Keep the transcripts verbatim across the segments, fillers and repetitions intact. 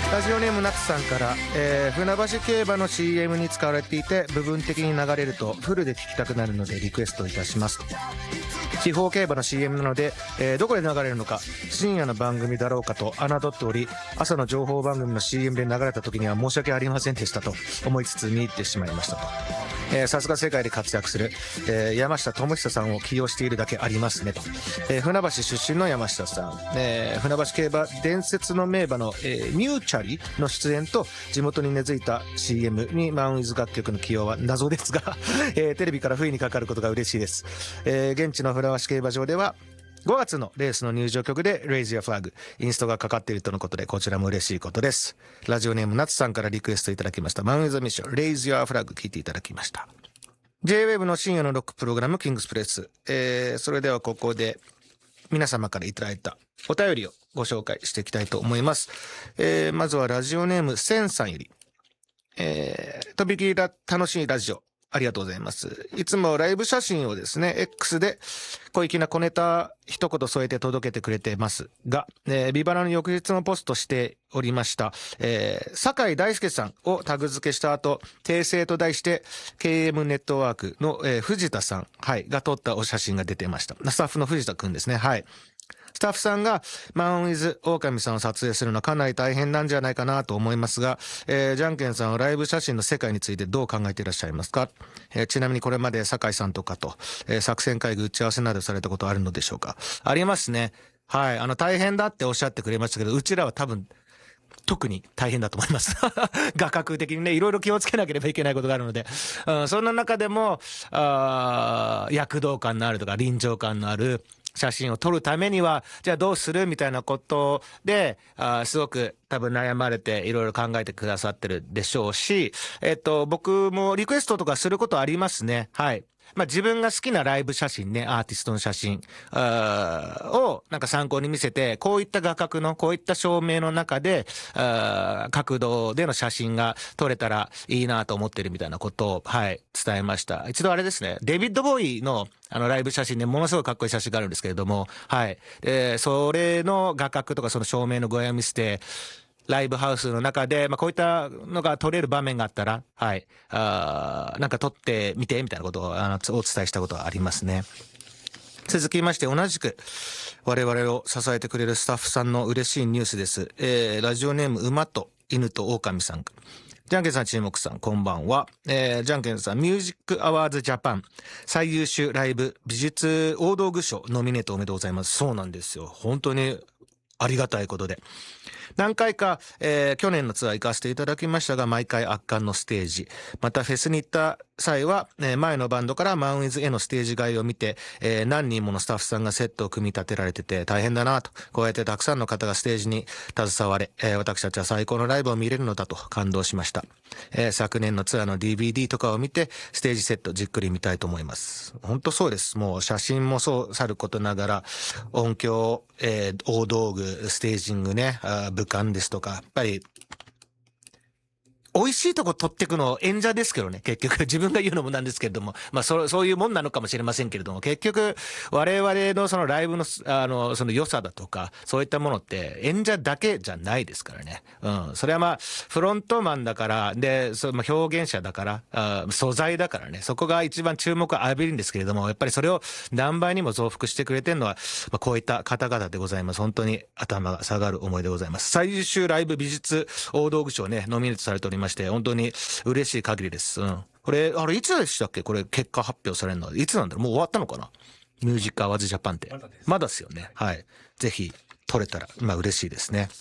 ラジオネームナツさんから、えー、船橋競馬の シーエム に使われていて部分的に流れるとフルで聴きたくなるのでリクエストいたします。地方競馬の シーエム なので、えー、どこで流れるのか深夜の番組だろうかと侮っており、朝の情報番組の シーエム で流れた時には申し訳ありませんでしたと思いつつ見入ってしまいましたと。えー、さすが世界で活躍する、えー、山下智久さんを起用しているだけありますねと。えー、船橋出身の山下さん、えー、船橋競馬伝説の名馬の、えー、ミューチャリの出演と地元に根付いた シーエム にマンウィズ楽曲の起用は謎ですが、えー、テレビから不意にかかることが嬉しいです。えー、現地の船橋競馬場ではごがつのレースの入場曲で Raise Your Flag インストがかかっているとのことで、こちらも嬉しいことです。ラジオネームナツさんからリクエストいただきましたマンウィズミッション Raise Your Flag 聞いていただきました。 ジェイウェーブ の深夜のロックプログラムキングスプレス、えー、それではここで皆様からいただいたお便りをご紹介していきたいと思います。えー、まずはラジオネームセンさんより、えー、とびきり楽しいラジオありがとうございます。いつもライブ写真をですね X で小粋な小ネタ一言添えて届けてくれてますが、えー、ビバラの翌日もポストしておりました、えー、酒井大輔さんをタグ付けした後訂正と題して ケーエム ネットワークの、えー、藤田さん、はい、が撮ったお写真が出てました。スタッフの藤田くんですね。はい、スタッフさんがマンウィズ狼さんを撮影するのはかなり大変なんじゃないかなと思いますが、えー、じゃんけんさんはライブ写真の世界についてどう考えていらっしゃいますか？えー、ちなみにこれまで酒井さんとかと、えー、作戦会議打ち合わせなどされたことあるのでしょうか？ありますね。はい、あの大変だっておっしゃってくれましたけど、うちらは多分特に大変だと思います画角的にねいろいろ気をつけなければいけないことがあるので、うん、そんな中でもあ躍動感のあるとか臨場感のある写真を撮るためにはじゃあどうするみたいなことで、あすごく多分悩まれていろいろ考えてくださってるでしょうし、えっと僕もリクエストとかすることありますね。はい、まあ、自分が好きなライブ写真ね、アーティストの写真あをなんか参考に見せて、こういった画角のこういった照明の中であ角度での写真が撮れたらいいなと思ってるみたいなことを、はい、伝えました。一度あれですね、デビッド・ボーイのあのライブ写真でものすごいかっこいい写真があるんですけれども、はい、でそれの画角とかその照明の具合を見せてライブハウスの中で、まあ、こういったのが撮れる場面があったら、はい、あなんか撮ってみてみたいなことをあのお伝えしたことがありますね。続きまして同じく我々を支えてくれるスタッフさんの嬉しいニュースです。えー、ラジオネーム馬と犬と狼さん。じゃんけんさん注目さんこんばんは。えー、じゃんけんさんミュージックアワーズジャパン最優秀ライブ美術大道具賞ノミネートおめでとうございます。そうなんですよ。本当にありがたいことで。何回か、えー、去年のツアー行かせていただきましたが、毎回圧巻のステージ。またフェスに行った際は、えー、前のバンドからマンウィズへのステージ外を見て、えー、何人ものスタッフさんがセットを組み立てられてて大変だなと。こうやってたくさんの方がステージに携われ、えー、私たちは最高のライブを見れるのだと感動しました。えー、昨年のツアーの ディーブイディー とかを見て、ステージセットじっくり見たいと思います。本当そうです。もう写真もそうさることながら、音響、えー、大道具、ステージングね、あ武漢ですとか、やっぱり美味しいとこ取ってくの演者ですけどね、結局自分が言うのもなんですけれども、まあそそういうもんなのかもしれませんけれども、結局我々のそのライブのあのその良さだとかそういったものって演者だけじゃないですからね。うん、それはまあフロントマンだからで、そまあ表現者だからあ素材だからね、そこが一番注目を浴びるんですけれども、やっぱりそれを何倍にも増幅してくれてるのは、まあ、こういった方々でございます。本当に頭が下がる思いでございます。最優秀ライブ美術大道具賞ねノミネートされておりますまして本当に嬉しい限りです。うん、これあれいつでしたっけ？これ結果発表されるのはいつなんだろう？もう終わったのかな？ミュージックアワーズジャパンってまだです。まだですよね。はい。ぜひ取れたらまあ嬉しいですね。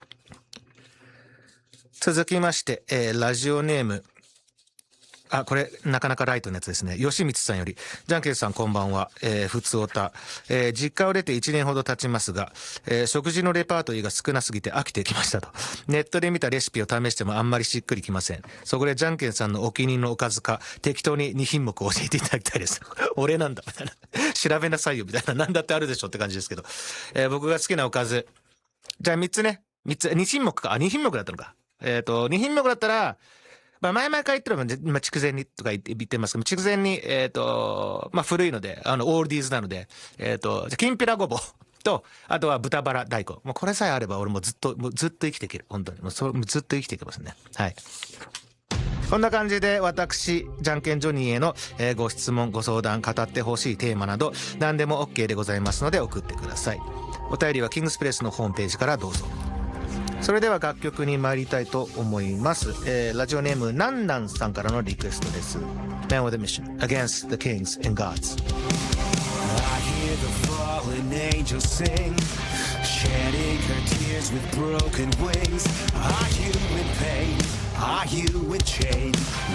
続きまして、えー、ラジオネームあ、これ、なかなかライトのやつですね。吉光さんより、じゃんけんさんこんばんは。えー、ふつおた。えー、実家を出ていちねんほど経ちますが、えー、食事のレパートリーが少なすぎて飽きてきましたと。ネットで見たレシピを試してもあんまりしっくりきません。そこでじゃんけんさんのお気に入りのおかずか、適当にに品目教えていただきたいです。俺なんだ、みたいな。調べなさいよ、みたいな。なんだってあるでしょって感じですけど。えー、僕が好きなおかず。じゃあみっつね。みっつ、に品目か。あ、に品目だったのか。えっと、に品目だったら、まあ前々から言ってるのは、まあ、筑前煮とか言って言ってますけど、筑前煮、えっと、まあ古いので、あの、オールディーズなので、えっと、じゃきんぴらごぼう。 と、あとは豚バラ大根。もうこれさえあれば俺もずっと、もうずっと生きていける。本当に。もうそもうずっと生きていけますね。はい。こんな感じで私、じゃんけんジョニーへの、えーご質問、ご相談、語ってほしいテーマなど、何でも OK でございますので送ってください。お便りはキングスプレスのホームページからどうぞ。それでは楽曲に参りたいと思います。えー、ラジオネームなんなんさんからのリクエストです。Man with a Mission Against the Kings and Gods。 I hear the fallen angels sing, shedding her tears with broken wings. Are you in pain? Are you in chains?